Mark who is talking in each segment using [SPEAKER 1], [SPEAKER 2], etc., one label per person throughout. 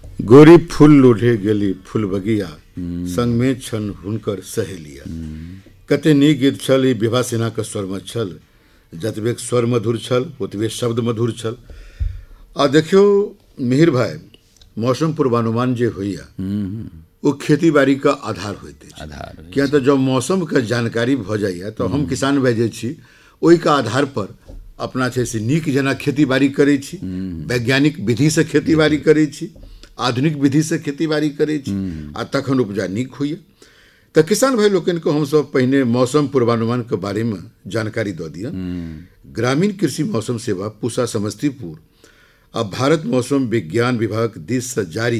[SPEAKER 1] गोरी फूल लोढ़े गेली फूल बगिया संग में छन हुनकर सहेलिया। कते नीक गीत छल ई विभा सिन्हा के स्वर में छल। जतबे स्वर मधुर छल ओतबे शब्द मधुर छल। आ देखियो मिहिर भाई, मौसम पूर्वानुमान जे होइया वो खेती बाड़ी का आधार होते क्या तो जब मौसम का जानकारी भ जाइए तो हम किसान भाई जे छी ओहि का आधार पर अपना छै से नीक जना खेती बाड़ी करै छी, वैज्ञानिक विधि से खेती बाड़ी करै छी, आधुनिक विधि से खेती बाड़ी करै छी आ तखन उपजा नीक होइए। तो किसान भाई लोकन को हम सब पहले मौसम पूर्वानुमान के बारे में जानकारी दे दिया। ग्रामीण कृषि मौसम सेवा पूसा समस्तीपुर अब भारत मौसम विज्ञान विभाग दिस से जारी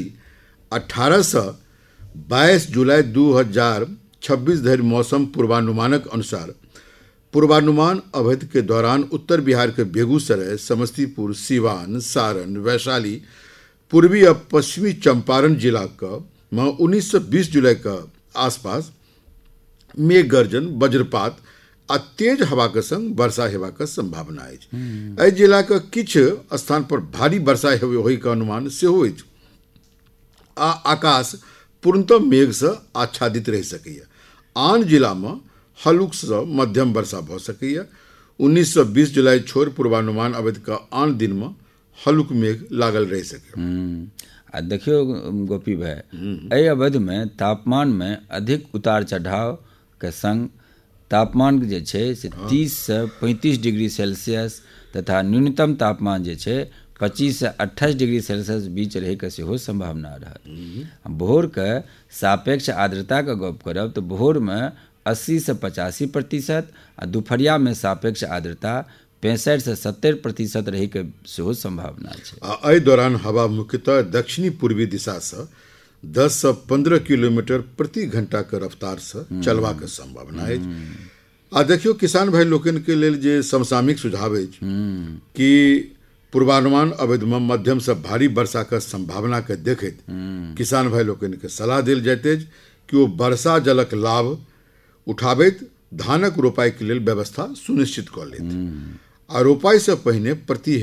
[SPEAKER 1] 1822 जुलाई 2026 धरि मौसम पूर्वानुमानक अनुसार पूर्वानुमान अवधि के दौरान उत्तर बिहार के बेगूसराय, समस्तीपुर, सिवान, सारण, वैशाली, पूर्वी और पश्चिमी चंपारण जिला का 19 से 20 जुलाई का आसपास मेघ गर्जन, वज्रपात आ तेज हवा के संग वर्षा हेबा के संभावना है। एहि जिला के किछ स्थान पर भारी वर्षा होय के अनुमान सेहो अछि आ आकाश पूर्णतः मेघ से आच्छादित रह सकैया। आन जिला में हल्लुक से मध्यम वर्षा भ सकैया। 19 से 20 जुलाई छोड़ पूर्वानुमान अवधि का आन दिन में हल्लुक मेघ लागल रह सके।
[SPEAKER 2] आ देखियो गोपी भाई, एहि अवधि में तापमान में अधिक उतार चढ़ाव के संग तापमान जे छै से 30 से 35 डिग्री सेल्सियस तथा न्यूनतम तापमान जे छै 25 से 28 डिग्री सेल्सियस बीच रहे के सेहो संभावना रहत। भोर के सापेक्ष आर्द्रता के गप करब तो भोर में 80 से 85% आ दुपहरिया में सापेक्ष आर्द्रता 65 से 70% रहे के सेहो संभावना छै।
[SPEAKER 1] एहि दौरान हवा मुख्यतः दक्षिणी पूर्वी दिशा से 10 से 15 किलोमीटर प्रति घंटा के रफ्तार से चलवा के संभावना है। आ देखियो किसान भाई लोकन के लेल जे समसामयिक सुझाव है कि पूर्वानुमान अवधि में मध्यम से भारी वर्षा के संभावना के देखैत किसान भाई लोकन के सलाह देल जाइत अछि कि वो वर्षा जलक लाभ उठाबैत धानक रोपाई के लेल व्यवस्था सुनिश्चित कऽ लेत आ रोपाई से पहिने प्रति